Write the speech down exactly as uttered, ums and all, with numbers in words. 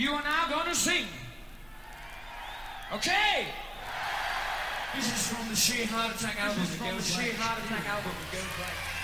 you are now going to sing. Okay? This is from the Sheer Heart Attack album. This is from the Sheer Heart Attack album. It goes like...